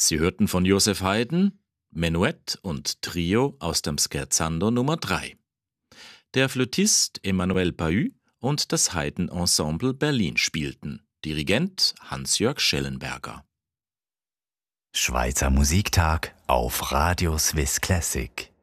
Sie hörten von Joseph Haydn Menuett und Trio aus dem Scherzando Nummer 3. Der Flötist Emmanuel Pahud und das Haydn Ensemble Berlin spielten. Dirigent Hans-Jörg Schellenberger. Schweizer Musiktag auf Radio Swiss Classic.